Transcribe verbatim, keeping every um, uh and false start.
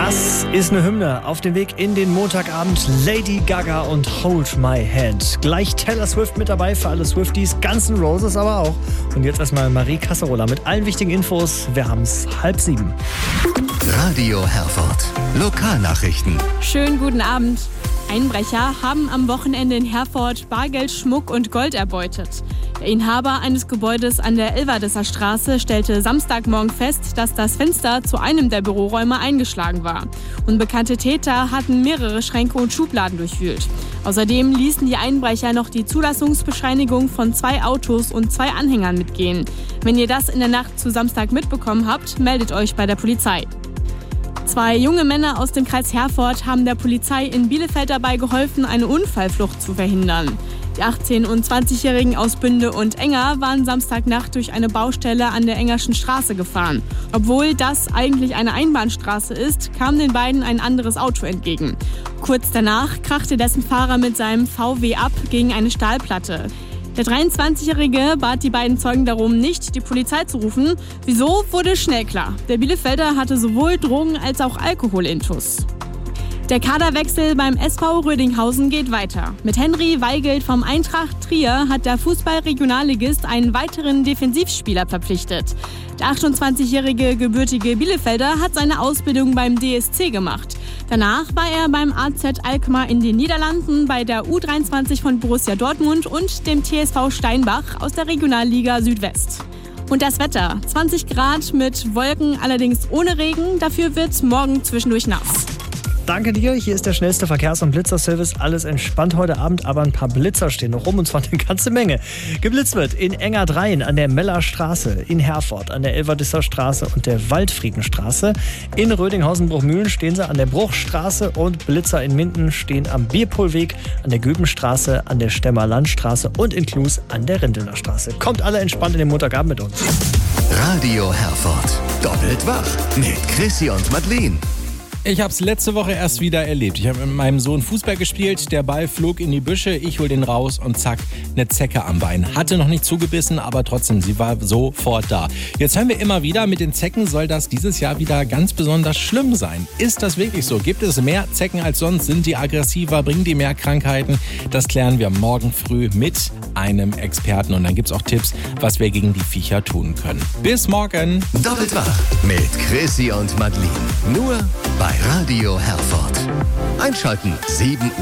Das ist eine Hymne auf dem Weg in den Montagabend. Lady Gaga und Hold My Hand. Gleich Taylor Swift mit dabei für alle Swifties, Guns N' Roses aber auch. Und jetzt erstmal Marie Casserola mit allen wichtigen Infos. Wir haben's halb sieben. Radio Herford. Lokalnachrichten. Schönen guten Abend. Einbrecher haben am Wochenende in Herford Bargeld, Schmuck und Gold erbeutet. Der Inhaber eines Gebäudes an der Elverdesser Straße stellte Samstagmorgen fest, dass das Fenster zu einem der Büroräume eingeschlagen war. Unbekannte Täter hatten mehrere Schränke und Schubladen durchwühlt. Außerdem ließen die Einbrecher noch die Zulassungsbescheinigung von zwei Autos und zwei Anhängern mitgehen. Wenn ihr das in der Nacht zu Samstag mitbekommen habt, meldet euch bei der Polizei. Zwei junge Männer aus dem Kreis Herford haben der Polizei in Bielefeld dabei geholfen, eine Unfallflucht zu verhindern. Die achtzehn- und zwanzigjährigen aus Bünde und Enger waren Samstagnacht durch eine Baustelle an der Engerschen Straße gefahren. Obwohl das eigentlich eine Einbahnstraße ist, kam den beiden ein anderes Auto entgegen. Kurz danach krachte dessen Fahrer mit seinem V W ab gegen eine Stahlplatte. Der dreiundzwanzigjährige bat die beiden Zeugen darum, nicht die Polizei zu rufen. Wieso, wurde schnell klar. Der Bielefelder hatte sowohl Drogen- als auch Alkoholintus. Der Kaderwechsel beim S V Rödinghausen geht weiter. Mit Henry Weigelt vom Eintracht Trier hat der Fußball-Regionalligist einen weiteren Defensivspieler verpflichtet. Der achtundzwanzigjährige gebürtige Bielefelder hat seine Ausbildung beim D S C gemacht. Danach war er beim A Z Alkmaar in den Niederlanden, bei der U dreiundzwanzig von Borussia Dortmund und dem T S V Steinbach aus der Regionalliga Südwest. Und das Wetter. zwanzig Grad mit Wolken, allerdings ohne Regen. Dafür wird's morgen zwischendurch nass. Danke dir. Hier ist der schnellste Verkehrs- und Blitzerservice. Alles entspannt heute Abend, aber ein paar Blitzer stehen noch rum, und zwar eine ganze Menge. Geblitzt wird in Engerdreien an der Meller Straße, in Herford an der Elverdesser Straße und der Waldfriedenstraße. In Rödinghausen-Bruchmühlen stehen sie an der Bruchstraße und Blitzer in Minden stehen am Bierpohlweg, an der Göbenstraße, an der Stemmer Landstraße und in Klus an der Rindelner Straße. Kommt alle entspannt in den Montagabend mit uns. Radio Herford. Doppelt wach mit Chrissy und Madeleine. Ich habe es letzte Woche erst wieder erlebt. Ich habe mit meinem Sohn Fußball gespielt, der Ball flog in die Büsche, ich hol den raus und zack, eine Zecke am Bein. Hatte noch nicht zugebissen, aber trotzdem, sie war sofort da. Jetzt hören wir immer wieder, mit den Zecken soll das dieses Jahr wieder ganz besonders schlimm sein. Ist das wirklich so? Gibt es mehr Zecken als sonst? Sind die aggressiver? Bringen die mehr Krankheiten? Das klären wir morgen früh mit einem Experten. Und dann gibt es auch Tipps, was wir gegen die Viecher tun können. Bis morgen. Doppelt wach mit Chrissy und Madeleine. Nur bei Radio Herford. Einschalten sieben Uhr.